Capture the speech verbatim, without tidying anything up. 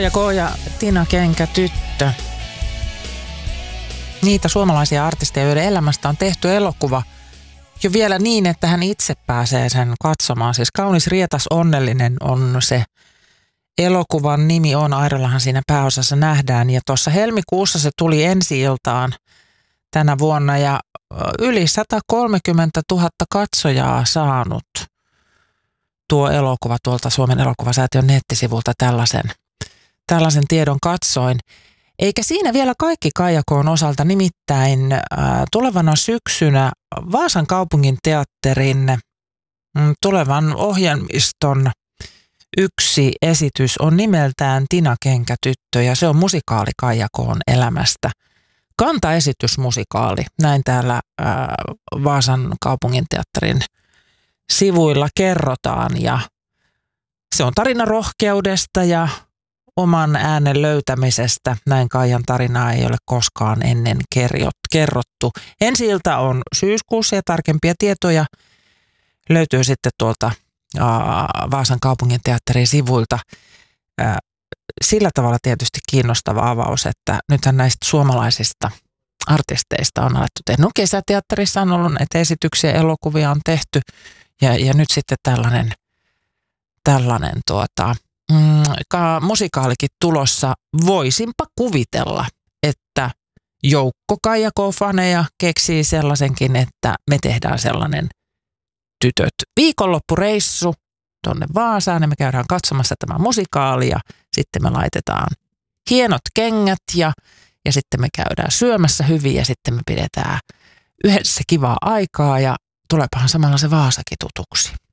Kaija K. ja Tina Kenkä tyttö. Niitä suomalaisia artisteja, joiden elämästä on tehty elokuva jo vielä niin, että hän itse pääsee sen katsomaan. Siis Kaunis, rietas, onnellinen on se elokuvan nimi on. Airollahan siinä pääosassa nähdään. Ja tuossa helmikuussa se tuli ensi-iltaan tänä vuonna ja yli sata kolmekymmentätuhatta katsojaa saanut tuo elokuva tuolta Suomen elokuvasäätiön nettisivulta tällaisen, tällaisen tiedon katsoin. Eikä siinä vielä kaikki Kaija K:n osalta, nimittäin äh, tulevana syksynä Vaasan kaupungin teatterin mm, tulevan ohjelmiston yksi esitys on nimeltään Tina Kenkä tyttö ja se on musikaali Kaija K:n elämästä. Kantaesitysmusikaali, näin täällä äh, Vaasan kaupungin teatterin sivuilla kerrotaan ja se on tarina rohkeudesta ja oman äänen löytämisestä. Näin Kaijan tarinaa ei ole koskaan ennen kerrottu. Ensi-ilta on syyskuussa ja tarkempia tietoja löytyy sitten tuolta aa, Vaasan kaupungin teatterin sivuilta. Ää, sillä tavalla tietysti kiinnostava avaus, että nythän näistä suomalaisista artisteista on alettu tehdä. No kesäteatterissa on ollut näitä esityksiä, elokuvia on tehty ja, ja nyt sitten tällainen, tällainen tuota, mm, musikaalikin tulossa. Voisinpa kuvitella, että joukko Kaija K-faneja keksii sellaisenkin, että me tehdään sellainen tytöt viikonloppureissu tuonne Vaasaan ja me käydään katsomassa tämä musikaali ja sitten me laitetaan hienot kengät ja, ja sitten me käydään syömässä hyvin ja sitten me pidetään yhdessä kivaa aikaa ja tuleepahan samalla se Vaasakin tutuksi.